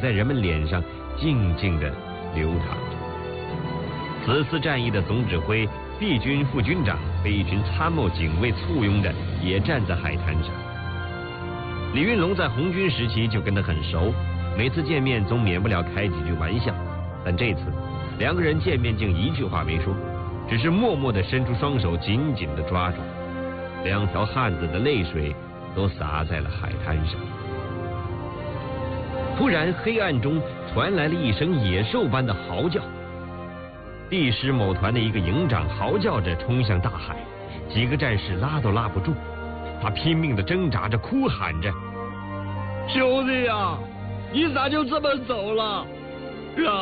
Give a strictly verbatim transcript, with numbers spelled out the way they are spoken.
在人们脸上静静地流淌着。此次战役的总指挥毕军副军长被一群参谋警卫簇拥着，也站在海滩上。李运龙在红军时期就跟他很熟，每次见面总免不了开几句玩笑，但这次两个人见面竟一句话没说，只是默默地伸出双手紧紧地抓住，两条汉子的泪水都洒在了海滩上。突然黑暗中传来了一声野兽般的嚎叫，第十某团的一个营长嚎叫着冲向大海，几个战士拉都拉不住，他拼命地挣扎着，哭喊着：兄弟呀，你咋就这么走了？让